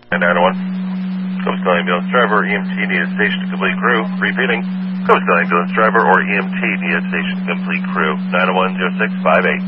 And 901. Coastal ambulance driver or EMT need a station to complete crew. Repeating. Coastal ambulance driver or EMT need a station to complete crew. 901-0658.